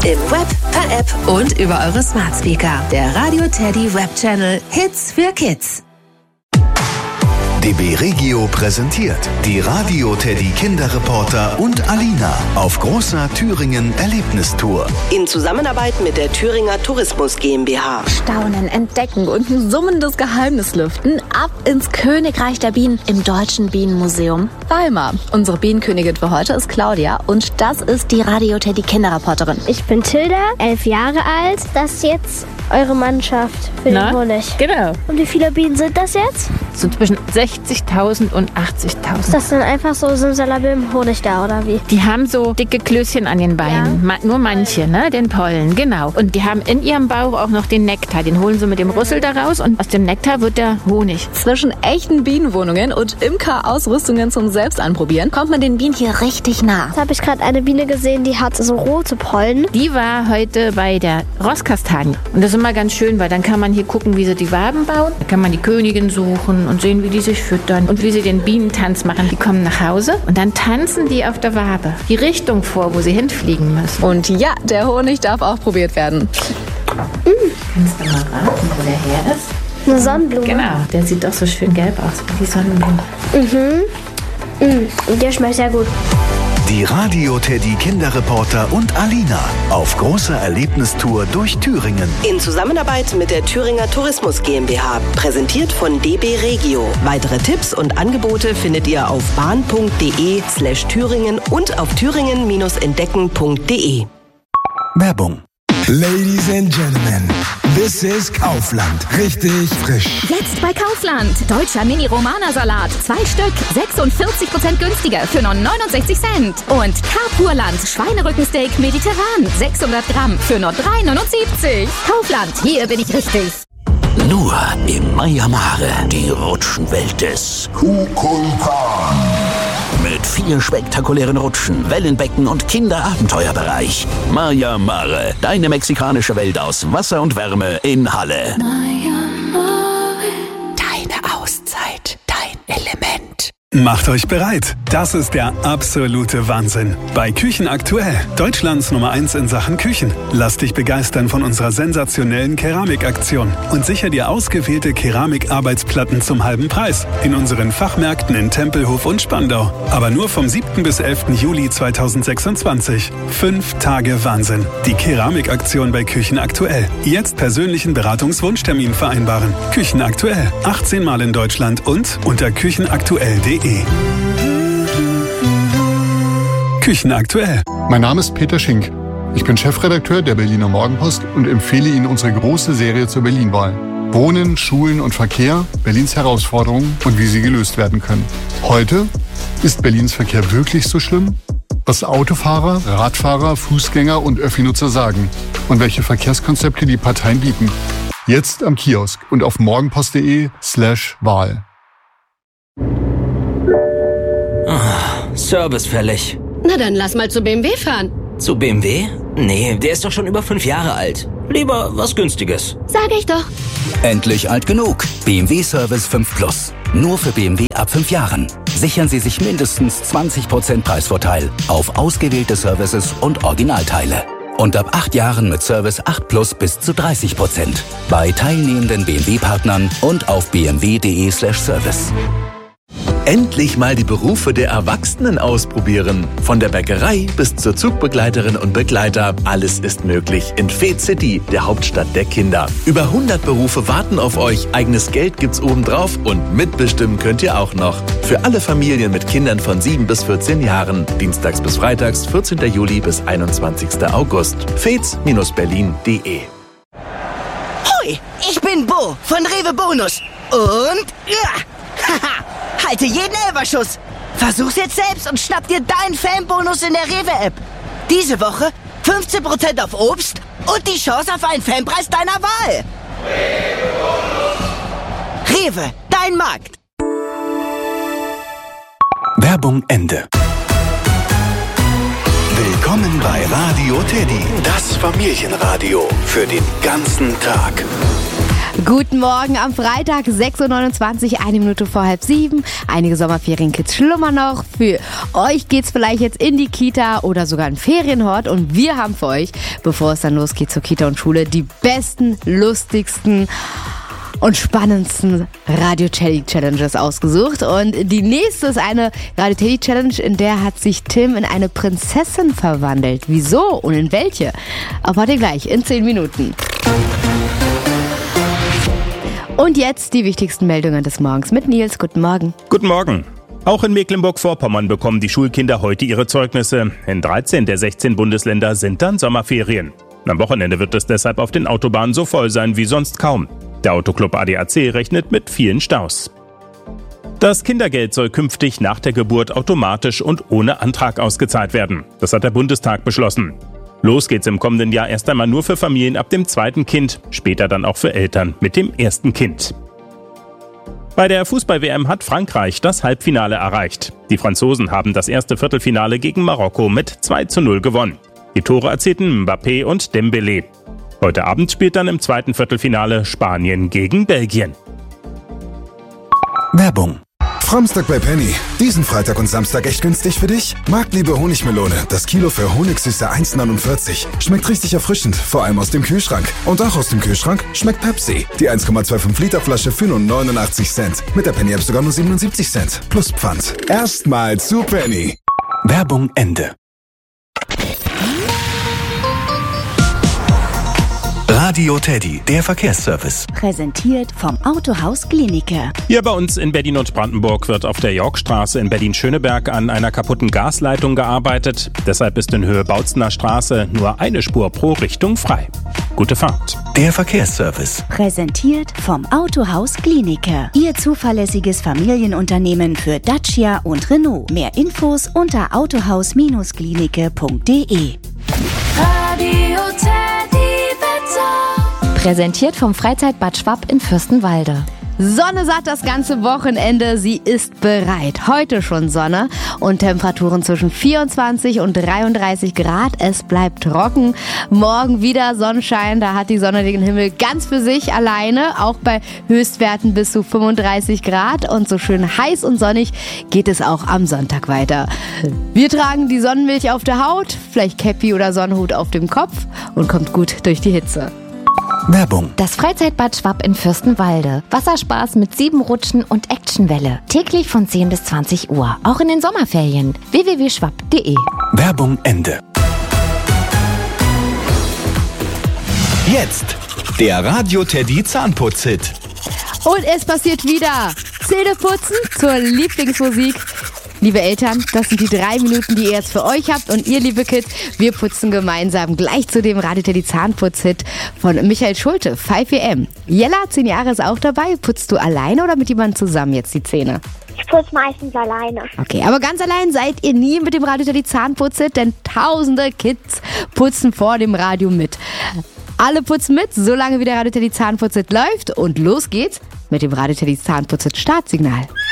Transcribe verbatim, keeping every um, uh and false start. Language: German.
Im Web, per App und über eure Smart Speaker. Der Radio Teddy Web Channel Hits für Kids. D B Regio präsentiert die Radio Teddy Kinderreporter und Alina auf großer Thüringen Erlebnistour. In Zusammenarbeit mit der Thüringer Tourismus GmbH. Staunen, entdecken und ein summendes Geheimnis lüften. Ab ins Königreich der Bienen im Deutschen Bienenmuseum Weimar. Unsere Bienenkönigin für heute ist Claudia und das ist die Radio Teddy Kinderreporterin. Ich bin Tilda, elf Jahre alt. Das ist jetzt eure Mannschaft für Na, den Honig. Genau. Und wie viele Bienen sind das jetzt? So zwischen sechzigtausend und achtzigtausend. Ist das dann einfach so Simsalabim Honig da, oder wie? Die haben so dicke Klößchen an den Beinen. Ja. Ma- nur manche, ne? Den Pollen, genau. Und die haben in ihrem Bauch auch noch den Nektar. Den holen sie mit dem Rüssel da raus und aus dem Nektar wird der Honig. Zwischen echten Bienenwohnungen und Imker-Ausrüstungen zum Selbstanprobieren kommt man den Bienen hier richtig nah. Jetzt habe ich gerade eine Biene gesehen, die hat so rote Pollen. Die war heute bei der Rosskastanie. Und das ist immer ganz schön, weil dann kann man hier gucken, wie sie die Waben bauen. Da kann man die Königin suchen und sehen, wie die sich füttern und wie sie den Bienentanz machen. Die kommen nach Hause und dann tanzen die auf der Wabe die Richtung vor, wo sie hinfliegen müssen. Und ja, der Honig darf auch probiert werden. Kannst du mal raten, wo der her ist? Eine Sonnenblume. Genau, der sieht doch so schön gelb aus, wie die Sonnenblume. Mhm. Und der schmeckt sehr gut. Die Radio Teddy Kinderreporter und Alina auf großer Erlebnistour durch Thüringen. In Zusammenarbeit mit der Thüringer Tourismus GmbH. Präsentiert von D B Regio. Weitere Tipps und Angebote findet ihr auf bahn.de slash Thüringen und auf thüringen entdecken punkt de. Werbung. Ladies and Gentlemen, this is Kaufland. Richtig frisch. Jetzt bei Kaufland. Deutscher Mini-Romana-Salat. Zwei Stück. sechsundvierzig Prozent günstiger für nur neunundsechzig Cent. Und Carpurland. Schweinerückensteak mediterran. sechshundert Gramm für nur drei neunundsiebzig. Kaufland. Hier bin ich richtig. Nur im Maya Mare, die Rutschenwelt des Kukulkan. Mit vier spektakulären Rutschen, Wellenbecken und Kinderabenteuerbereich. Maya Mare, deine mexikanische Welt aus Wasser und Wärme in Halle. Maya Mare. Deine Auszeit, dein Element. Macht euch bereit. Das ist der absolute Wahnsinn. Bei Küchen aktuell. Deutschlands Nummer eins in Sachen Küchen. Lass dich begeistern von unserer sensationellen Keramikaktion und sicher dir ausgewählte Keramikarbeitsplatten zum halben Preis. In unseren Fachmärkten in Tempelhof und Spandau. Aber nur vom siebten bis elften Juli zweitausendsechsundzwanzig. Fünf Tage Wahnsinn. Die Keramikaktion bei Küchen aktuell. Jetzt persönlichen Beratungswunschtermin vereinbaren. Küchen aktuell. achtzehn Mal in Deutschland und unter küchenaktuell punkt de. Küchen aktuell. Mein Name ist Peter Schink. Ich bin Chefredakteur der Berliner Morgenpost und empfehle Ihnen unsere große Serie zur Berlin-Wahl. Wohnen, Schulen und Verkehr, Berlins Herausforderungen und wie sie gelöst werden können. Heute, ist Berlins Verkehr wirklich so schlimm? Was Autofahrer, Radfahrer, Fußgänger und Öffi-Nutzer sagen und welche Verkehrskonzepte die Parteien bieten. Jetzt am Kiosk und auf morgenpost.de slash Wahl. Oh, Service fällig. Na dann lass mal zu B M W fahren. Zu B M W? Nee, der ist doch schon über fünf Jahre alt. Lieber was Günstiges. Sag ich doch. Endlich alt genug. B M W Service fünf Plus. Nur für B M W ab fünf Jahren. Sichern Sie sich mindestens zwanzig Prozent Preisvorteil auf ausgewählte Services und Originalteile. Und ab acht Jahren mit Service acht Plus bis zu dreißig Prozent. Bei teilnehmenden B M W-Partnern und auf b m w punkt de slash service. Endlich mal die Berufe der Erwachsenen ausprobieren. Von der Bäckerei bis zur Zugbegleiterin und Begleiter, alles ist möglich in Fed City, der Hauptstadt der Kinder. Über hundert Berufe warten auf euch, eigenes Geld gibt's obendrauf und mitbestimmen könnt ihr auch noch. Für alle Familien mit Kindern von sieben bis vierzehn Jahren, dienstags bis freitags, vierzehnten Juli bis einundzwanzigsten August. feds Berlin punkt de. Hoi, ich bin Bo von Rewe Bonus und ja, haha, halte jeden Elferschuss. Versuch's jetzt selbst und schnapp dir deinen Fanbonus in der Rewe-App. Diese Woche fünfzehn Prozent auf Obst und die Chance auf einen Fanpreis deiner Wahl. Rewe, dein Markt. Werbung Ende. Willkommen bei Radio Teddy, das Familienradio für den ganzen Tag. Guten Morgen am Freitag, sechs Uhr neunundzwanzig, eine Minute vor halb sieben. Einige Sommerferienkids schlummern noch. Für euch geht's vielleicht jetzt in die Kita oder sogar in Ferienhort. Und wir haben für euch, bevor es dann losgeht zur Kita und Schule, die besten, lustigsten und spannendsten Radio Teddy Challenges ausgesucht. Und die nächste ist eine Radio Teddy Challenge, in der hat sich Tim in eine Prinzessin verwandelt. Wieso und in welche? Aber ihr gleich in zehn Minuten. Und jetzt die wichtigsten Meldungen des Morgens mit Nils. Guten Morgen. Guten Morgen. Auch in Mecklenburg-Vorpommern bekommen die Schulkinder heute ihre Zeugnisse. In dreizehn der sechzehn Bundesländer sind dann Sommerferien. Am Wochenende wird es deshalb auf den Autobahnen so voll sein wie sonst kaum. Der Autoclub A D A C rechnet mit vielen Staus. Das Kindergeld soll künftig nach der Geburt automatisch und ohne Antrag ausgezahlt werden. Das hat der Bundestag beschlossen. Los geht's im kommenden Jahr erst einmal nur für Familien ab dem zweiten Kind, später dann auch für Eltern mit dem ersten Kind. Bei der Fußball-W M hat Frankreich das Halbfinale erreicht. Die Franzosen haben das erste Viertelfinale gegen Marokko mit zwei zu null gewonnen. Die Tore erzielten Mbappé und Dembélé. Heute Abend spielt dann im zweiten Viertelfinale Spanien gegen Belgien. Werbung. Framstag bei Penny. Diesen Freitag und Samstag echt günstig für dich? Marktliebe Honigmelone. Das Kilo für Honigsüße eins neunundvierzig. Schmeckt richtig erfrischend, vor allem aus dem Kühlschrank. Und auch aus dem Kühlschrank schmeckt Pepsi. Die eins Komma fünfundzwanzig Liter Flasche für nur neunundachtzig Cent. Mit der Penny App sogar nur siebenundsiebzig Cent. Plus Pfand. Erstmal zu Penny. Werbung Ende. Radio Teddy, der Verkehrsservice. Präsentiert vom Autohaus Glienicke. Hier bei uns in Berlin und Brandenburg wird auf der Yorkstraße in Berlin-Schöneberg an einer kaputten Gasleitung gearbeitet. Deshalb ist in Höhe Bautzener Straße nur eine Spur pro Richtung frei. Gute Fahrt. Der Verkehrsservice. Präsentiert vom Autohaus Glienicke. Ihr zuverlässiges Familienunternehmen für Dacia und Renault. Mehr Infos unter autohaus Bindestrich glienicke punkt de. Radio Teddy. Präsentiert vom Freizeitbad Schwapp in Fürstenwalde. Sonne satt das ganze Wochenende, sie ist bereit. Heute schon Sonne und Temperaturen zwischen vierundzwanzig und dreiunddreißig Grad. Es bleibt trocken. Morgen wieder Sonnenschein, da hat die Sonne den Himmel ganz für sich alleine. Auch bei Höchstwerten bis zu fünfunddreißig Grad. Und so schön heiß und sonnig geht es auch am Sonntag weiter. Wir tragen die Sonnenmilch auf der Haut, vielleicht Käppi oder Sonnenhut auf dem Kopf und kommt gut durch die Hitze. Werbung. Das Freizeitbad Schwapp in Fürstenwalde. Wasserspaß mit sieben Rutschen und Actionwelle. Täglich von zehn bis zwanzig Uhr. Auch in den Sommerferien. w w w punkt schwapp punkt de. Werbung Ende. Jetzt der Radio Teddy Zahnputz-Hit. Und es passiert wieder. Zähneputzen zur Lieblingsmusik. Liebe Eltern, das sind die drei Minuten, die ihr jetzt für euch habt. Und ihr, liebe Kids, wir putzen gemeinsam gleich zu dem Radio Teddy Zahnputz-Hit von Michael Schulte, fünf A M. Jella, zehn Jahre, ist auch dabei. Putzt du alleine oder mit jemandem zusammen jetzt die Zähne? Ich putze meistens alleine. Okay, aber ganz allein seid ihr nie mit dem Radio Teddy Zahnputz-Hit, denn tausende Kids putzen vor dem Radio mit. Alle putzen mit, solange wie der Radio Teddy Zahnputz-Hit läuft. Und los geht's mit dem Radio Teddy Zahnputz-Hit Startsignal.